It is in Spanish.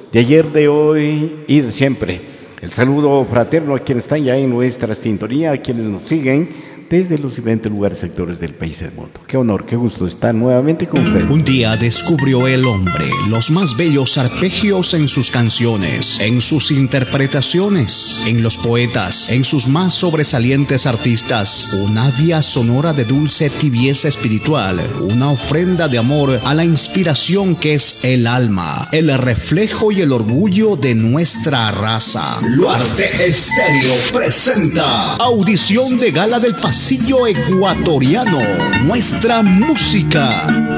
de ayer, de hoy y de siempre. El saludo fraterno a quienes están ya en nuestra sintonía, a quienes nos siguen desde los diferentes lugares, sectores del país y del mundo. Qué honor, qué gusto estar nuevamente con ustedes. Un día descubrió el hombre los más bellos arpegios en sus canciones, en sus interpretaciones, en los poetas, en sus más sobresalientes artistas. Una vía sonora de dulce tibieza espiritual, una ofrenda de amor a la inspiración que es el alma, el reflejo y el orgullo de nuestra raza. Luarte Estéreo presenta audición de gala del pasillo ecuatoriano. Nuestra música.